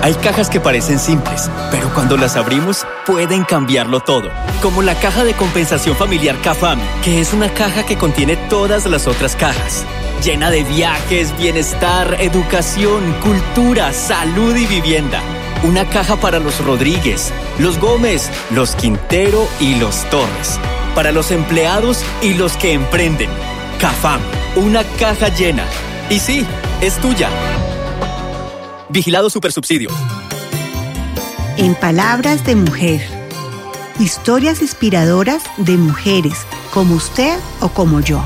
Hay cajas que parecen simples, pero cuando las abrimos, pueden cambiarlo todo. Como la caja de compensación familiar CAFAM, que es una caja que contiene todas las otras cajas. Llena de viajes, bienestar, educación, cultura, salud y vivienda. Una caja para los Rodríguez, los Gómez, los Quintero y los Torres. Para los empleados y los que emprenden. CAFAM, una caja llena. Y sí, es tuya. Vigilado Supersubsidio. En Palabras de Mujer. Historias inspiradoras de mujeres como usted o como yo.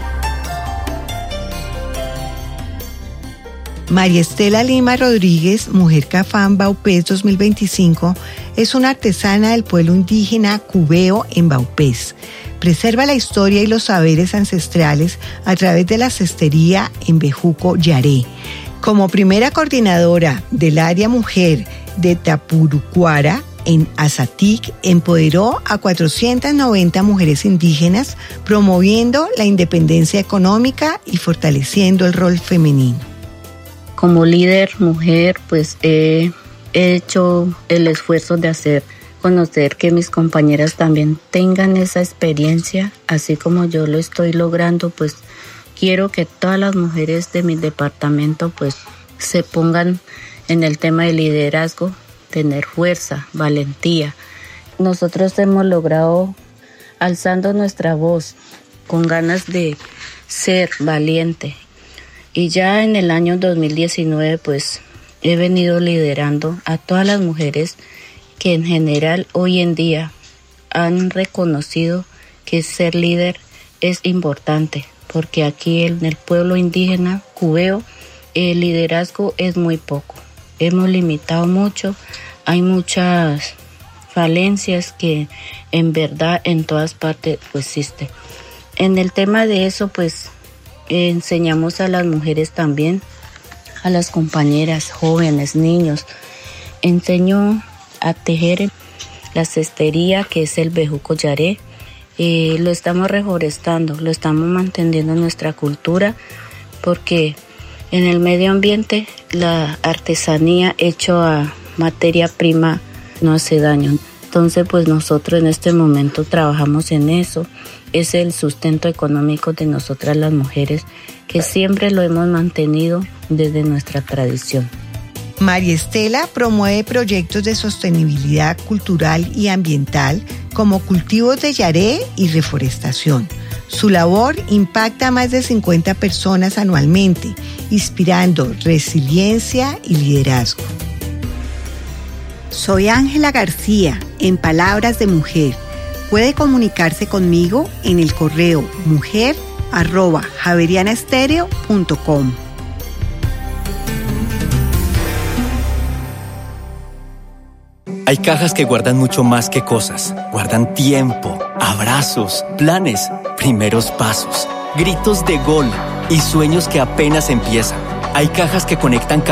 María Estela Lima Rodríguez, mujer CAFAM Vaupés 2025, es una artesana del pueblo indígena Cubeo en Vaupés. Preserva la historia y los saberes ancestrales a través de la cestería en bejuco yaré. Como primera coordinadora del área mujer de Tapurucuara, en Azatic, empoderó a 490 mujeres indígenas, promoviendo la independencia económica y fortaleciendo el rol femenino. Como líder mujer, pues he hecho el esfuerzo de hacer conocer que mis compañeras también tengan esa experiencia, así como yo lo estoy logrando, pues quiero que todas las mujeres de mi departamento pues se pongan en el tema de liderazgo, tener fuerza, valentía. Nosotros hemos logrado alzando nuestra voz con ganas de ser valiente. Y ya en el año 2019 pues he venido liderando a todas las mujeres que en general hoy en día han reconocido que ser líder es importante, porque aquí en el pueblo indígena Cubeo el liderazgo es muy poco. Hemos limitado mucho, hay muchas falencias que en verdad en todas partes pues existen. En el tema de eso pues enseñamos a las mujeres también, a las compañeras, jóvenes, niños. Enseño a tejer la cestería, que es el bejuco yaré. Lo estamos reforestando, lo estamos manteniendo en nuestra cultura, porque en el medio ambiente la artesanía hecho a materia prima no hace daño. Entonces pues nosotros en este momento trabajamos en eso. Es el sustento económico de nosotras las mujeres, que siempre lo hemos mantenido desde nuestra tradición. María Estela promueve proyectos de sostenibilidad cultural y ambiental como cultivos de yaré y reforestación. Su labor impacta a más de 50 personas anualmente, inspirando resiliencia y liderazgo. Soy Ángela García, en Palabras de Mujer. Puede comunicarse conmigo en el correo mujer@javerianastereo.com. Hay cajas que guardan mucho más que cosas. Guardan tiempo, abrazos, planes, primeros pasos, gritos de gol y sueños que apenas empiezan. Hay cajas que conectan